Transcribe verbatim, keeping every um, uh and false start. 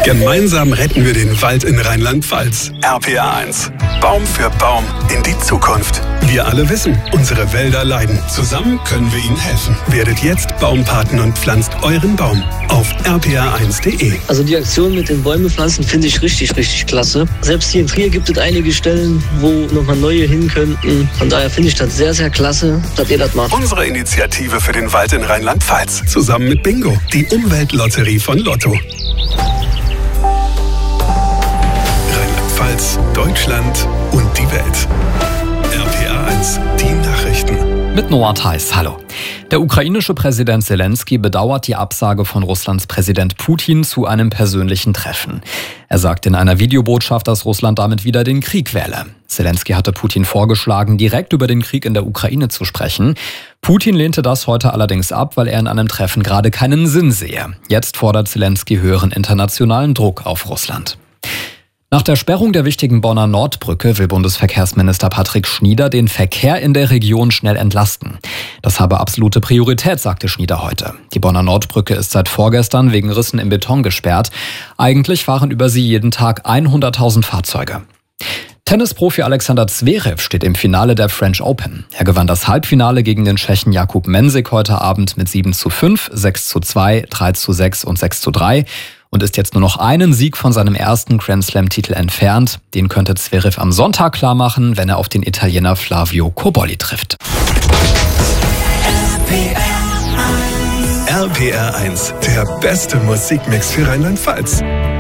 Gemeinsam retten wir den Wald in Rheinland-Pfalz. R P R eins. Baum für Baum in die Zukunft. Wir alle wissen, unsere Wälder leiden. Zusammen können wir ihnen helfen. Werdet jetzt Baumpaten und pflanzt euren Baum auf r p r eins punkt d e. Also die Aktion mit den Bäume pflanzen finde ich richtig, richtig klasse. Selbst hier in Trier gibt es einige Stellen, wo nochmal neue hin könnten. Von daher finde ich das sehr, sehr klasse, dass ihr das macht. Unsere Initiative für den Wald in Rheinland-Pfalz. Zusammen mit Bingo, die Umweltlotterie von Lotto. Rheinland-Pfalz, Deutschland und die Welt. R P R eins, die Nachrichten. Mit Noah Theis, hallo. Der ukrainische Präsident Zelensky bedauert die Absage von Russlands Präsident Putin zu einem persönlichen Treffen. Er sagt in einer Videobotschaft, dass Russland damit wieder den Krieg wähle. Zelensky hatte Putin vorgeschlagen, direkt über den Krieg in der Ukraine zu sprechen. Putin lehnte das heute allerdings ab, weil er in einem Treffen gerade keinen Sinn sehe. Jetzt fordert Zelensky höheren internationalen Druck auf Russland. Nach der Sperrung der wichtigen Bonner Nordbrücke will Bundesverkehrsminister Patrick Schnieder den Verkehr in der Region schnell entlasten. Das habe absolute Priorität, sagte Schnieder heute. Die Bonner Nordbrücke ist seit vorgestern wegen Rissen im Beton gesperrt. Eigentlich fahren über sie jeden Tag hunderttausend Fahrzeuge. Tennisprofi Alexander Zverev steht im Finale der French Open. Er gewann das Halbfinale gegen den Tschechen Jakub Mensik heute Abend mit sieben zu fünf, sechs zu zwei, drei zu sechs und sechs zu drei. Und ist jetzt nur noch einen Sieg von seinem ersten Grand-Slam-Titel entfernt. Den könnte Zverev am Sonntag klarmachen, wenn er auf den Italiener Flavio Cobolli trifft. R P R eins, der beste Musikmix für Rheinland-Pfalz.